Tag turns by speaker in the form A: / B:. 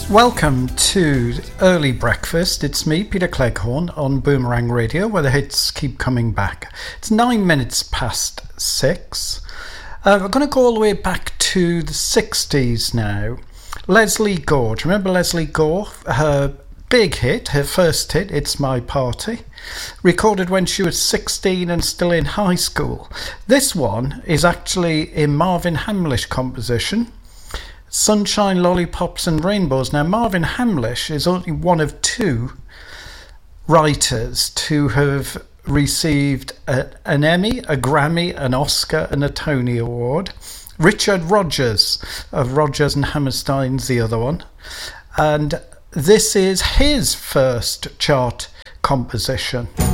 A: Welcome to Early Breakfast. It's me, Peter Cleghorn, on Boomerang Radio, where the hits keep coming back. It's 9 minutes past 6. We're going to go all the way back to the 60s now. Lesley Gore. Do you remember Lesley Gore? Her big hit, her first hit, It's My Party, recorded when she was 16 and still in high school. This one is actually a Marvin Hamlish composition, Sunshine, Lollipops and Rainbows. Now, Marvin Hamlish is only one of two writers to have received an Emmy, a Grammy, an Oscar and a Tony Award. Richard Rodgers of Rodgers and Hammerstein's the other one. And this is his first chart composition.